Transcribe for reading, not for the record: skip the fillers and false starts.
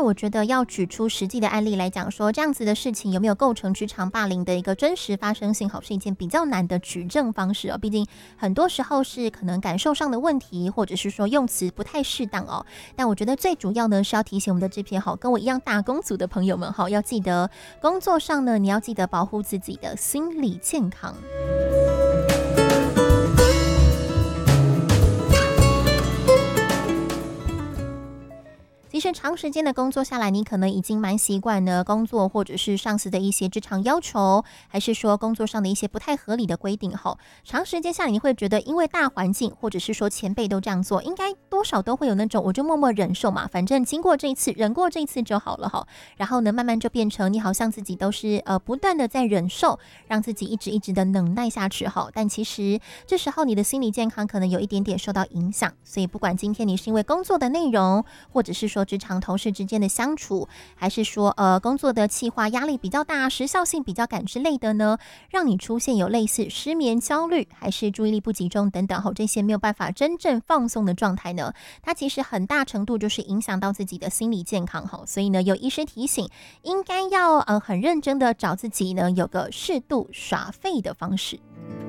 然我觉得要举出实际的案例来讲说这样子的事情有没有构成职场霸凌的一个真实发生性，好，是一件比较难的举证方式哦。毕竟很多时候是可能感受上的问题，或者是说用词不太适当哦。但我觉得最主要呢是要提醒我们的这批好跟我一样打工族的朋友们好，要记得工作上呢你要记得保护自己的心理健康。其实长时间的工作下来，你可能已经蛮习惯呢工作或者是上司的一些职场要求，还是说工作上的一些不太合理的规定后，长时间下来你会觉得因为大环境或者是说前辈都这样做，应该多少都会有那种我就默默忍受嘛，反正经过这一次忍过这一次就好了哈。然后呢慢慢就变成你好像自己都是不断的在忍受，让自己一直的忍耐下去哈。但其实这时候你的心理健康可能有一点点受到影响，所以不管今天你是因为工作的内容，或者是说职场同事之间的相处，还是说工作的企划压力比较大，时效性比较赶之类的呢，让你出现有类似失眠、焦虑，还是注意力不集中等等后这些没有办法真正放松的状态呢，它其实很大程度就是影响到自己的心理健康哈。所以呢，有医师提醒，应该要很认真的找自己呢有个适度耍废的方式。